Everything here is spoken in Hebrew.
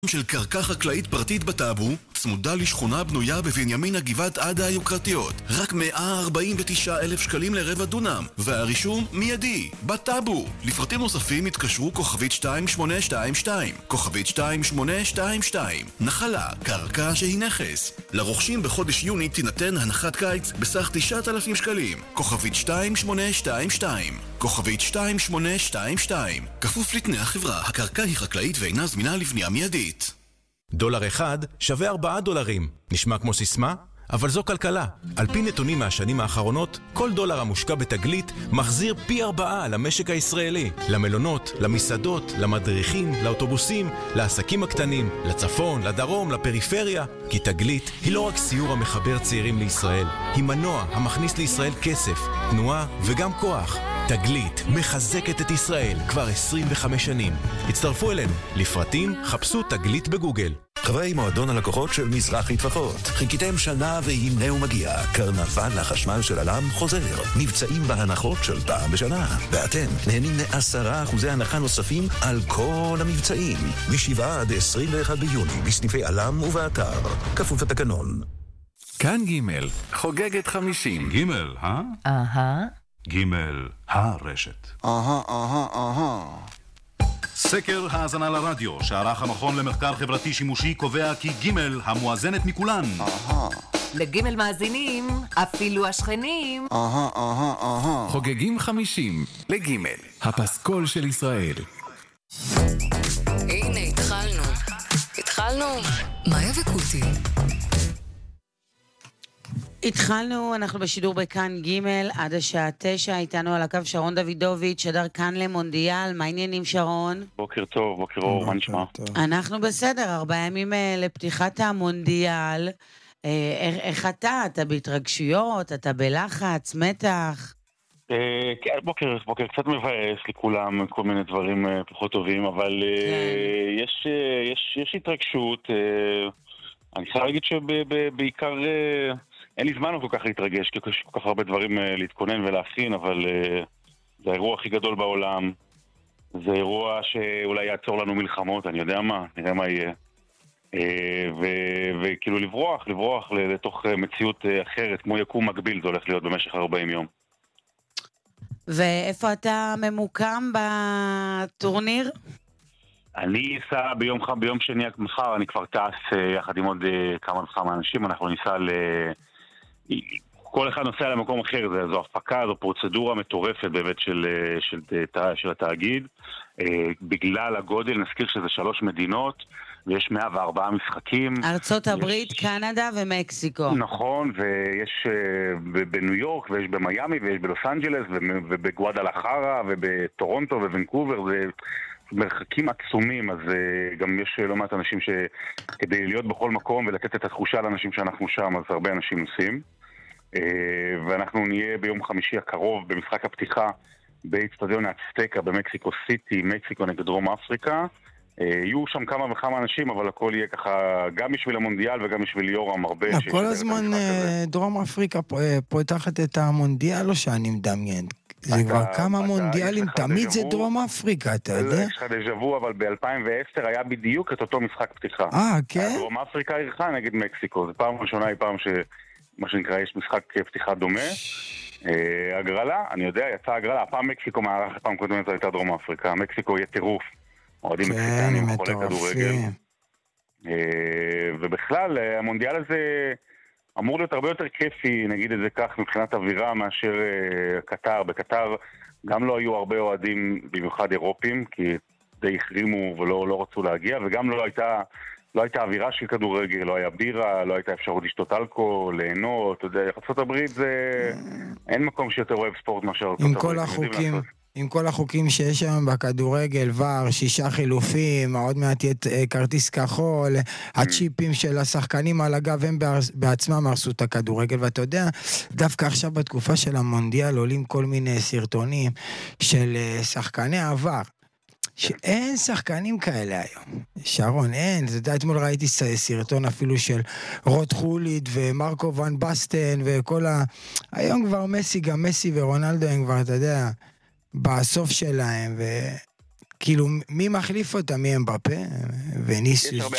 של קרקע חקלאית פרטית בטאבו, צמודה לשכונה בנויה בבנימין הגבעת עדה היוקרתיות. רק 149,000 שקלים לרבע דונם, והרישום מיידי, בטאבו. לפרטים נוספים התקשרו כוכבית 2822, כוכבית 2822. נחלה, קרקע שהיא נכס. לרוכשים בחודש יוני תינתן הנחת קיץ בסך 9,000 שקלים, כוכבית 2822, כוכבית 2822. כפוף לתנאי החברה, הקרקע היא חקלאית ואינה זמינה לבנייה מיידית. דולר אחד שווה $4. נשמע כמו סיסמה? אבל זו כלכלה. על פי נתונים מהשנים האחרונות, כל דולר המושקע בתגלית מחזיר פי 4 למשק הישראלי. למלונות, למסעדות, למדריכים, לאוטובוסים, לעסקים הקטנים, לצפון, לדרום, לפריפריה. כי תגלית היא לא רק סיור המחבר צעירים לישראל, היא מנוע המכניס לישראל כסף, תנועה וגם כוח. תגלית מחזקת את ישראל כבר 25 שנים. הצטרפו אלינו. לפרטים חפשו תגלית בגוגל. חברי מועדון הלקוחות של מזרחי טפחות, חיכיתם שנה והנה הוא מגיע. קרנבל החשמל של אלם חוזר. מבצעים בהנחות של פעם בשנה. ואתם נהנים ל10% הנחה נוספים על כל המבצעים. מ7 עד 21 ביוני בסניפי אלם ובאתר. כפוף לתקנון. כאן ג' חוגגת 50. ג' ג' הרשת. סקר האזנה לרדיו שערך המכון למחקר חברתי שימושי קובע כי ג' המואזנת מכולן. לג' מאזינים, אפילו השכנים. חוגגים 50 לג' הפסקול של ישראל. הנה, התחלנו. מאיה וקוטי. התחלנו, אנחנו בשידור בכאן ג' עד השעה 9, איתנו על הקו שרון דוידוביץ', שדר כאן למונדיאל. מה העניינים, שרון? בוקר טוב, בוקר אור, מה נשמע? אנחנו בסדר, 4 ימים לפתיחת המונדיאל. איך אתה בהתרגשויות, אתה בלחץ, מתח? בוקר קצת מבאס לכולם, כל מיני דברים פחות טובים, אבל יש התרגשות. אני חייב להגיד שבעיקר אין לי זמן כל כך להתרגש, כי יש כל כך הרבה דברים להתכונן ולהכין, אבל זה האירוע הכי גדול בעולם. זה אירוע שאולי יעצור לנו מלחמות, אני יודע מה, נראה מה יהיה. וכאילו לברוח לתוך מציאות אחרת, כמו יקום מקביל, זה הולך להיות במשך 40 יום. ואיפה אתה ממוקם בטורניר? אני אסע ביום שני מחר, אני כבר טס יחד עם עוד כמה אנשים, אנחנו ניסע כל אחד נוסע למקום אחר, זו הפקה, זו פרוצדורה מטורפת באמת של התאגיד. בגלל הגודל, נזכיר שזה 3 מדינות, ויש 104 משחקים. ארצות הברית, קנדה ומקסיקו. נכון, ויש בניו יורק, ויש במיימי, ויש בלוס אנג'לס, ובגואדלחרה, ובטורונטו, וונקובר, זה מרחקים עצומים, אז גם יש לא מעט אנשים שכדי להיות בכל מקום ולתת את התחושה לאנשים שאנחנו שם, אז הרבה אנשים נוסעים. ואנחנו נהיה ביום חמישי הקרוב במשחק הפתיחה באצטדיון האצטקה במקסיקו סיטי, מקסיקו נגד דרום אפריקה. יהיו שם כמה וכמה אנשים, אבל הכל יהיה ככה גם בשביל המונדיאל וגם בשביל יורם הרבה. כל הזמן דרום אפריקה פותחת את המונדיאל או שאני מדמיין? זה כבר כמה מונדיאלים, תמיד זה דרום אפריקה, אתה יודע? יש לך דז'בו, אבל ב-2010 היה בדיוק את אותו משחק פתיחה. כן? דרום אפריקה אירחה נגד מקסיקו, זה פעם ראשונה, היא פעם מה שנקרא, יש משחק פתיחה דומה. הגרלה, אני יודע, יצאה הגרלה, הפעם מקסיקו מערך, הפעם קודמת הייתה דרום אפריקה, מקסיקו יהיה טירוף, אוהדים מקסיקנים, חולי כדורגל. ובכלל, המונדיאל הזה אמור להיות הרבה יותר כיפי, נגיד את זה כך, מבחינת אווירה מאשר קטר. בקטר גם לא היו הרבה אוהדים, במיוחד אירופים, כי די החרימו ולא רצו להגיע, וגם לא הייתה אווירה של כדורגל, לא היה בירה, לא הייתה אפשרות לשתות אלכוהול, ליהנות, אתה יודע, ארצות הברית זה... אין מקום שיותר אוהב ספורט מאשר ארצות הברית. עם כל החוקים שיש היום בכדורגל, ור, 6 חילופים, עוד מעט יהיה כרטיס כחול, הצ'יפים של השחקנים על הגב, הם בעצמם הרסו את הכדורגל, ואתה יודע, דווקא עכשיו בתקופה של המונדיאל עולים כל מיני סרטונים של שחקני עבר, שאין שחקנים כאלה היום. שרון, אין. אתה יודע, אתמול ראיתי סרטון אפילו של רוט חולית ומרקו ון בסטן וכל היום כבר מסי, גם מסי ורונלדו הם כבר, אתה יודע, בסוף שלהם, כאילו, מי מחליף אותה? מי אמבפה? וניסיוס